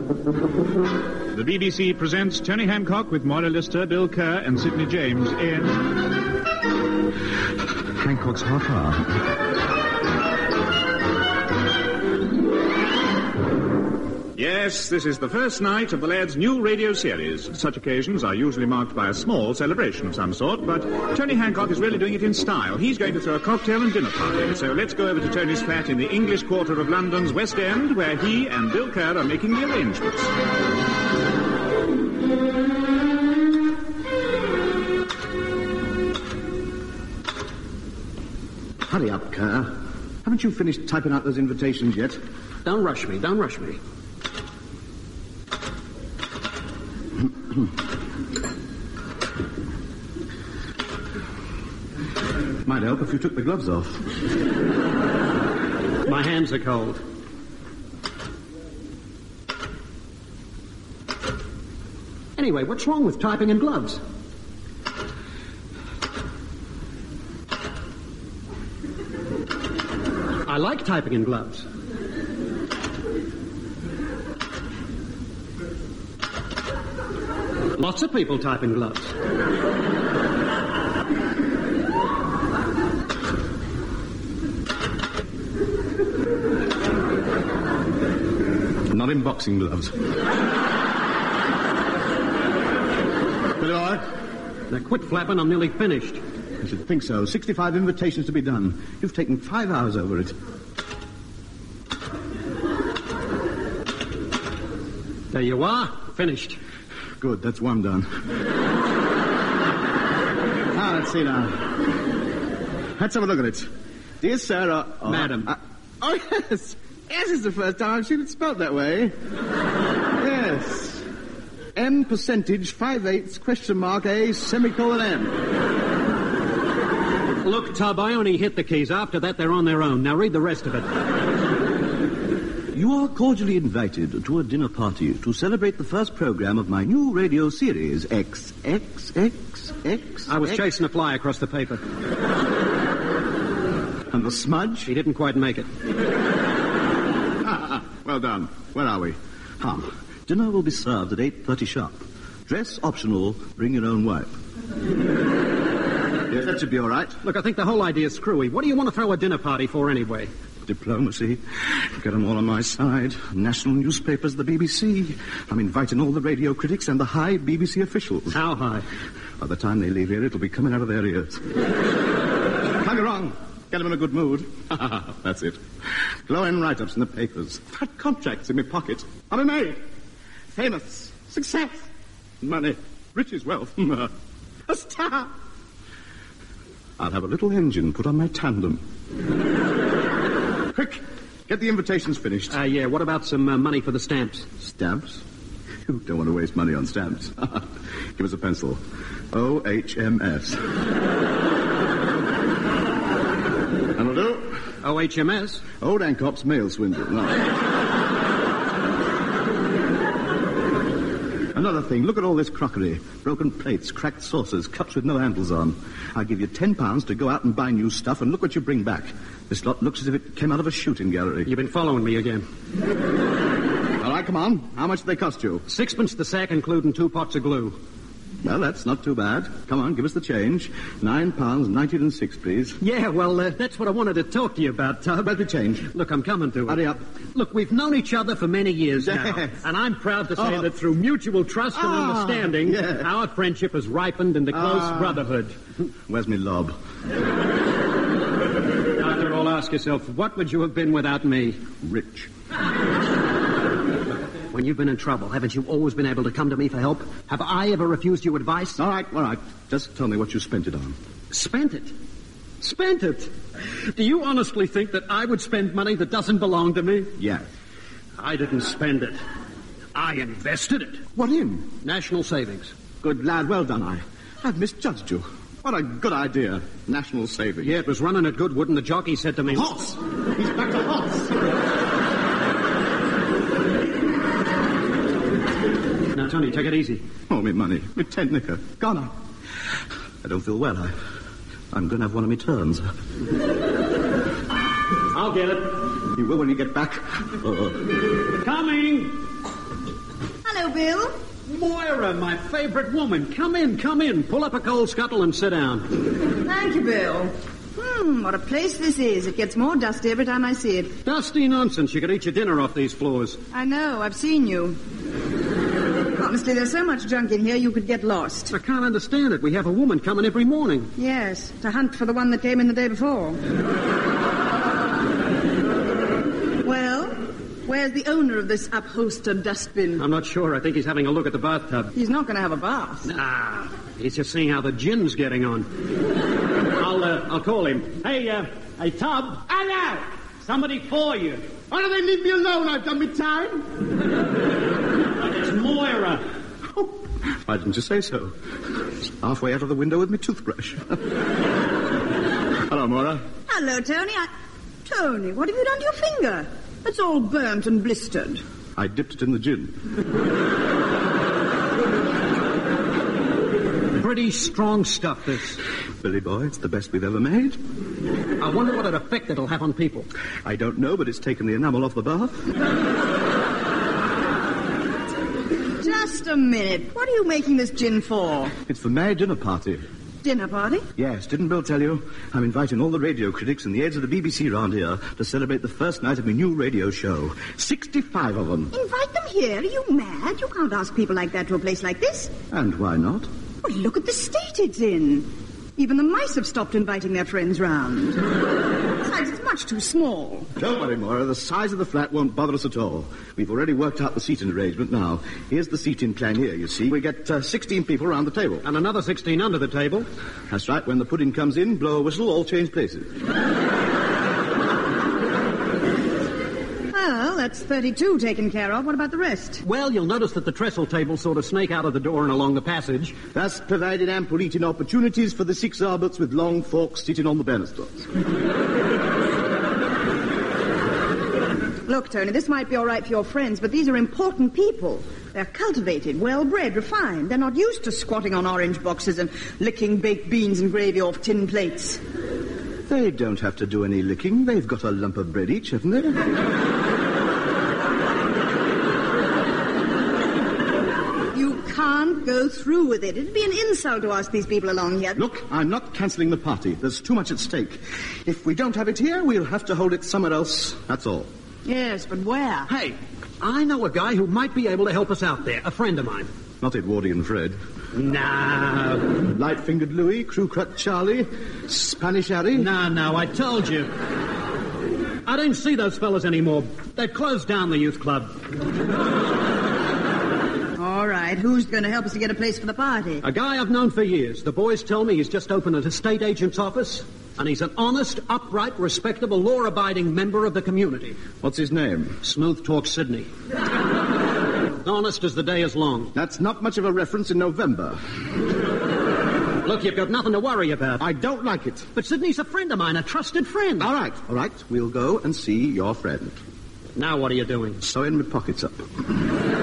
The BBC presents Tony Hancock with Moira Lister, Bill Kerr and Sidney James in... Hancock's Half Hour. Yes, this is the first night of the lad's new radio series. Such occasions are usually marked by a small celebration of some sort, but Tony Hancock is really doing it in style. He's going to throw a cocktail and dinner party, so let's go over to Tony's flat in the English quarter of London's West End, where he and Bill Kerr are making the arrangements. Hurry up, Kerr. Haven't you finished typing out those invitations yet? Don't rush me. Might help if you took the gloves off. My hands are cold. Anyway, what's wrong with typing in gloves? I like typing in gloves. Lots of people type in gloves. Not in boxing gloves. But all right. Now quit flapping, I'm nearly finished. I should think so. 65 invitations to be done. You've taken 5 hours over it. There you are. Finished. Good, that's one done. Let's see now. Let's have a look at it. Dear Sarah... Madam. Oh, yes. Yes, it's the first time I've seen it spelled that way. Yes. M percentage 5/8 question mark A semicolon M. Look, Tub, I only hit the keys. After that, they're on their own. Now read the rest of it. You are cordially invited to a dinner party to celebrate the first program of my new radio series, XXXX. I was chasing a fly across the paper. And the smudge? He didn't quite make it. Well done. Where are we? Dinner will be served at 8:30 sharp. Dress optional, bring your own wife. Yes, that should be all right. Look, I think the whole idea's screwy. What do you want to throw a dinner party for anyway? Diplomacy. Get them all on my side. National newspapers, the BBC. I'm inviting all the radio critics and the high BBC officials. How high? By the time they leave here, it'll be coming out of their ears. Hang along. Get them in a good mood. That's it. Glowing write-ups in the papers. Fat contracts in my pocket. I'm a maid. Famous. Success. Money. Riches, wealth. A star. I'll have a little engine put on my tandem. Quick, get the invitations finished. Yeah, what about some money for the stamps? Stamps? You don't want to waste money on stamps. Give us a pencil. OHMS. That'll do. OHMS? Old Hancock's mail swindle. No. Another thing, look at all this crockery. Broken plates, cracked saucers, cups with no handles on. I'll give you £10 to go out and buy new stuff, and look what you bring back. This lot looks as if it came out of a shooting gallery. You've been following me again. All right, come on. How much do they cost you? 6pence the sack, including 2 pots of glue. Well, that's not too bad. Come on, give us the change. £9.96, please. Yeah, well, that's what I wanted to talk to you about, Tub. Where's the change? Look, I'm coming to it. Hurry up. Look, we've known each other for many years now, and I'm proud to say that through mutual trust and understanding, our friendship has ripened into close brotherhood. Where's me lob? After all, ask yourself, what would you have been without me? Rich. When you've been in trouble, haven't you always been able to come to me for help? Have I ever refused you advice? All right. Just tell me what you spent it on. Spent it? Spent it? Do you honestly think that I would spend money that doesn't belong to me? Yeah. I didn't spend it. I invested it. What in? National savings. Good lad, well done, I've misjudged you. What a good idea. National savings. Yeah, it was running at Goodwood, and the jockey said to me... Horse! He's back to horse! Now, Tony, take it easy. Oh, me money. Me 10 knicker. Gone on. I don't feel well. I'm going to have one of me turns. I'll get it. You will when you get back. Coming! Hello, Bill. Moira, my favorite woman. Come in. Pull up a coal scuttle and sit down. Thank you, Bill. What a place this is. It gets more dusty every time I see it. Dusty nonsense. You could eat your dinner off these floors. I know. I've seen you. Honestly, there's so much junk in here you could get lost. I can't understand it. We have a woman coming every morning. Yes, to hunt for the one that came in the day before. Well, where's the owner of this upholstered dustbin? I'm not sure. I think he's having a look at the bathtub. He's not going to have a bath. Nah, he's just seeing how the gin's getting on. I'll call him. Hey, Tub. Hello! Somebody for you. Why don't they leave me alone? I've done my time. It's Moira. Oh, why didn't you say so? It's halfway out of the window with my toothbrush. Hello, Moira. Hello, Tony. Tony, what have you done to your finger? It's all burnt and blistered. I dipped it in the gin. Pretty strong stuff, this. Billy boy, it's the best we've ever made. I wonder what effect it'll have on people. I don't know, but it's taken the enamel off the bath. Just a minute. What are you making this gin for? It's for my dinner party. Dinner party? Yes, didn't Bill tell you? I'm inviting all the radio critics and the aides of the BBC round here to celebrate the first night of my new radio show. 65 of them. Invite them here? Are you mad? You can't ask people like that to a place like this. And why not? Well, look at the state it's in. Even the mice have stopped inviting their friends round. Besides, it's much too small. Don't worry, Moira. The size of the flat won't bother us at all. We've already worked out the seating arrangement now. Here's the seating plan here, you see. We get 16 people around the table. And another 16 under the table. That's right. When the pudding comes in, blow a whistle, all change places. Well, that's 32 taken care of. What about the rest? Well, you'll notice that the trestle tables sort of snake out of the door and along the passage. Thus provided ample eating opportunities for the 6 Alberts with long forks sitting on the banisters. Look, Tony, this might be all right for your friends, but these are important people. They're cultivated, well-bred, refined. They're not used to squatting on orange boxes and licking baked beans and gravy off tin plates. They don't have to do any licking. They've got a lump of bread each, haven't they? You can't go through with it. It'd be an insult to ask these people along here. Look, I'm not cancelling the party. There's too much at stake. If we don't have it here, we'll have to hold it somewhere else. That's all. Yes, but where? Hey, I know a guy who might be able to help us out there. A friend of mine. Not Edwardian Fred. No. Light-fingered Louis, crew-cut Charlie, Spanish Harry. No, I told you. I don't see those fellas anymore. They've closed down the youth club. All right, who's going to help us to get a place for the party? A guy I've known for years. The boys tell me he's just opened an estate agent's office, and he's an honest, upright, respectable, law-abiding member of the community. What's his name? Smooth Talk Sydney. Honest as the day is long. That's not much of a reference in November. Look, you've got nothing to worry about. I don't like it. But Sydney's a friend of mine, a trusted friend. All right. We'll go and see your friend. Now what are you doing? Sewing my pockets up.